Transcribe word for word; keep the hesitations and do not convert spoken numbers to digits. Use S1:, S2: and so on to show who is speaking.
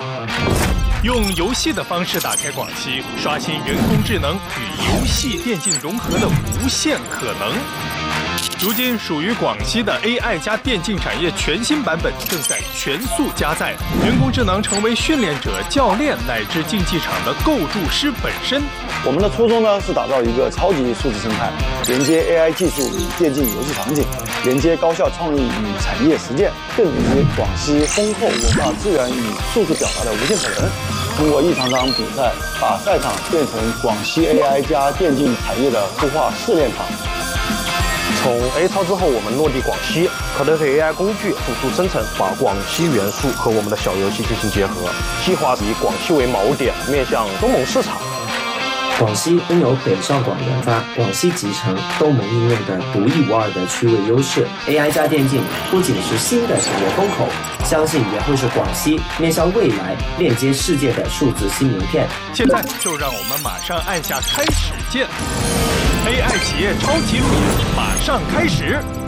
S1: 用游戏的方式打开广西，刷新人工智能与游戏电竞融合的无限可能。如今属于广西的 A I 加电竞产业全新版本正在全速加载，人工智能成为训练者、教练乃至竞技场的构筑师本身。
S2: 我们的初衷呢是打造一个超级数字生态，连接 A I 技术与电竞游戏场景，连接高校创意与产业实践，更连接广西丰厚文化资源与数字表达的无限可能。通过一场场比赛，把赛场变成广西 A I 加电竞产业的孵化试炼场。
S3: 从 A 超之后，我们落地广西，可能和 A I 工具辅助生成，把广西元素和我们的小游戏进行结合。计划以广西为锚点，面向东盟市场。
S4: 广西拥有北上广研发、广西集成、东盟应用的独一无二的区位优势。A I 加电竞不仅是新的产业风口，相信也会是广西面向未来链接世界的数字新名片。
S1: 现在就让我们马上按下开始键 ，A I 企业超级路演马上开始。